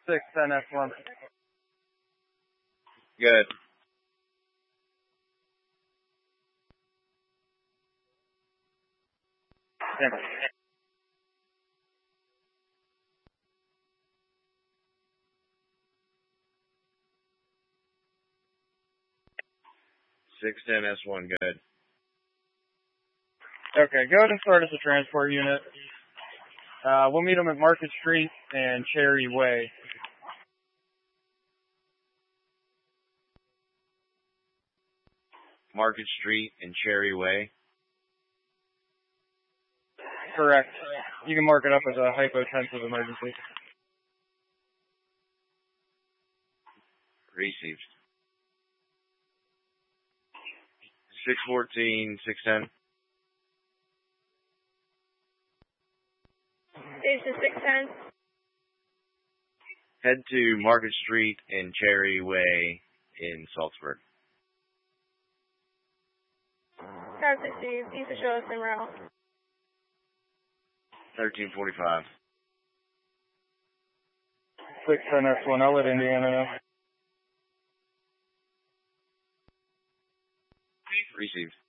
610S1. Good. Stand 610S1, good. Okay, go ahead and start as a transport unit. We'll meet them at Market Street and Cherry Way. Market Street and Cherry Way. Correct. You can mark it up as a hypotensive emergency. Received. 614, 610. Station 610. Head to Market Street and Cherry Way in Salzburg. Car 60, please show us en route. 1345. 610S1, I'll let Indiana know. Received.